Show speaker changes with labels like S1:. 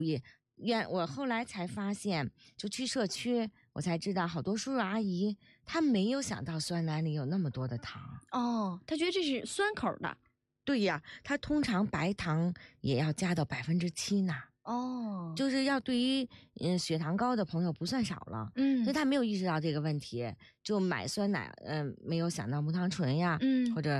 S1: 我后来才发现，就去社区，我才知道好多叔叔阿姨他没有想到酸奶里有那么多的糖。
S2: 哦，他觉得这是酸口的。
S1: 对呀，他通常白糖也要加到7%呢。
S2: 哦，
S1: 就是要对于血糖高的朋友不算少了。所以他没有意识到这个问题，就买酸奶，没有想到木糖醇呀，或者